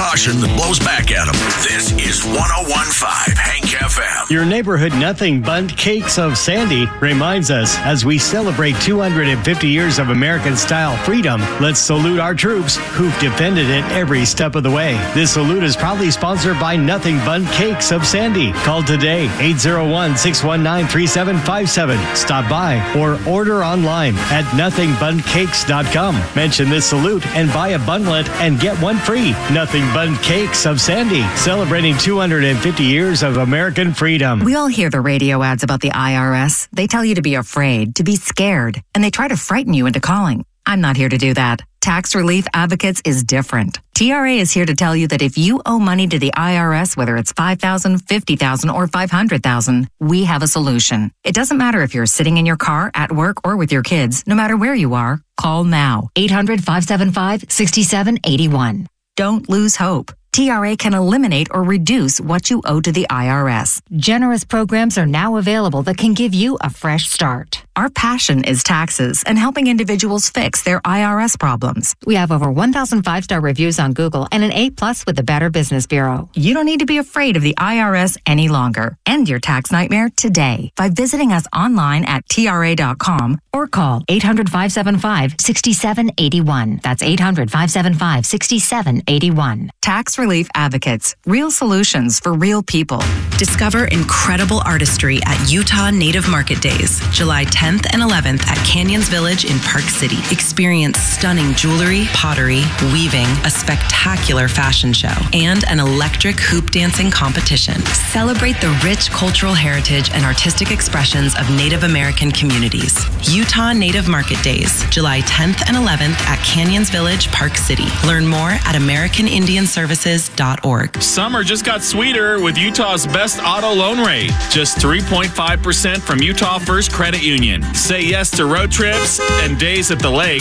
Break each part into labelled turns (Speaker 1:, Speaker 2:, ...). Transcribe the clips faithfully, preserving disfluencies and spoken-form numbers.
Speaker 1: caution that blows back at them. This is one oh one point five Hank F M.
Speaker 2: Your neighborhood Nothing Bundt Cakes of Sandy reminds us as we celebrate two hundred fifty years of American-style freedom, let's salute our troops who've defended it every step of the way. This salute is proudly sponsored by Nothing Bundt Cakes of Sandy. Call today, eight oh one, six one nine, three seven five seven. Stop by or order online at nothing bundt cakes dot com. Mention this salute and buy a bundlet and get one free. Nothing Bundt Cakes of Sandy, celebrating two hundred fifty years of American freedom.
Speaker 3: We all hear the radio ads about the I R S. They tell you to be afraid, to be scared, and they try to frighten you into calling. I'm not here to do that. Tax Relief Advocates is different. T R A is here to tell you that if you owe money to the I R S, whether it's five thousand dollars, fifty thousand dollars, or five hundred thousand dollars, we have a solution. It doesn't matter if you're sitting in your car, at work, or with your kids. No matter where you are, call now. eight hundred, five seven five, six seven eight one. Don't lose hope. T R A can eliminate or reduce what you owe to the I R S. Generous programs are now available that can give you a fresh start. Our passion is taxes and helping individuals fix their I R S problems. We have over one thousand five-star reviews on Google and an A plus with the Better Business Bureau. You don't need to be afraid of the I R S any longer. End your tax nightmare today by visiting us online at T R A dot com or call eight hundred, five seven five, six seven eight one. That's eight hundred, five seven five, six seven eight one. Tax Relief Advocates. Real solutions for real people.
Speaker 4: Discover incredible artistry at Utah Native Market Days, July tenth and eleventh at Canyons Village in Park City. Experience stunning jewelry, pottery, weaving, a spectacular fashion show, and an electric hoop dancing competition. Celebrate the rich cultural heritage and artistic expressions of Native American communities. Utah Native Market Days, July tenth and eleventh at Canyons Village, Park City. Learn more at american indian services dot org.
Speaker 5: Summer just got sweeter with Utah's best auto loan rate. Just three point five percent from Utah First Credit Union. Say yes to road trips and days at the lake.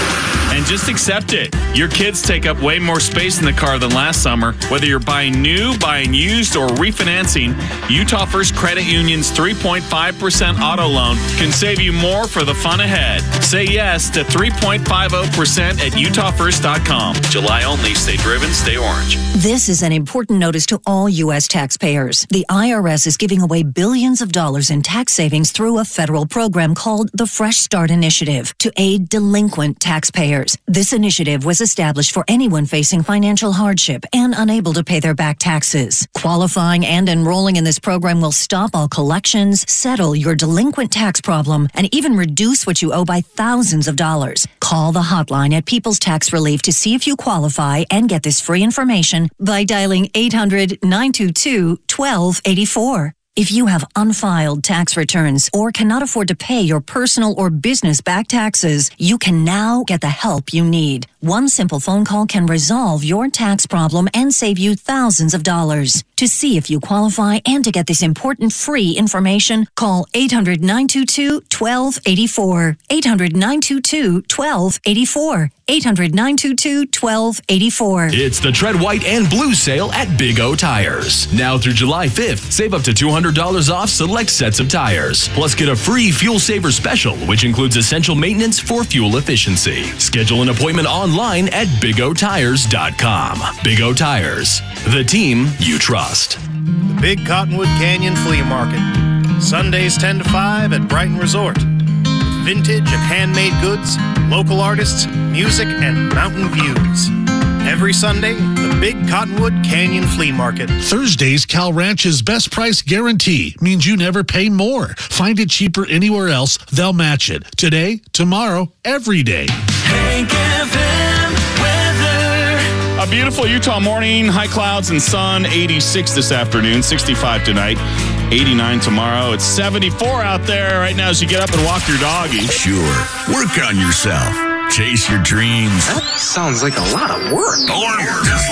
Speaker 5: And just accept it. Your kids take up way more space in the car than last summer. Whether you're buying new, buying used, or refinancing, Utah First Credit Union's three point five percent auto loan can save you more for the fun ahead. Say yes to three point five zero percent at utah first dot com. July only. Stay driven, stay orange.
Speaker 6: This is an important notice to all U S taxpayers. The I R S is giving away billions of dollars in tax savings through a federal program called the Fresh Start Initiative to aid delinquent taxpayers. This initiative was established for anyone facing financial hardship and unable to pay their back taxes. Qualifying and enrolling in this program will stop all collections, settle your delinquent tax problem, and even reduce what you owe by thousands of dollars. Call the hotline at People's Tax Relief to see if you qualify and get this free information by dialing eight hundred, nine two two, one two eight four. If you have unfiled tax returns or cannot afford to pay your personal or business back taxes, you can now get the help you need. One simple phone call can resolve your tax problem and save you thousands of dollars. To see if you qualify and to get this important free information, call eight hundred, nine two two, one two eight four. eight hundred, nine two two, one two eight four. eight hundred, nine two two, one two eight four.
Speaker 7: It's the Tread White and Blue sale at Big O Tires. Now through July fifth, save up to two hundred dollars off select sets of tires. Plus get a free Fuel Saver Special, which includes essential maintenance for fuel efficiency. Schedule an appointment online at big o tires dot com. Big O Tires, the team you trust.
Speaker 8: The Big Cottonwood Canyon Flea Market. Sundays ten to five at Brighton Resort. Vintage and handmade goods, local artists, music, and mountain views. Every Sunday, the Big Cottonwood Canyon Flea Market.
Speaker 9: Thursdays, Cal Ranch's best price guarantee means you never pay more. Find it cheaper anywhere else, they'll match it. Today, tomorrow, every day.
Speaker 5: Hank F M weather. A beautiful Utah morning, high clouds and sun, eighty-six this afternoon, sixty-five tonight. eighty-nine tomorrow. It's seventy-four out there right now as you get up and walk your doggy.
Speaker 1: Sure. Work on yourself. Chase your dreams.
Speaker 10: That sounds like a lot of work.
Speaker 1: Or just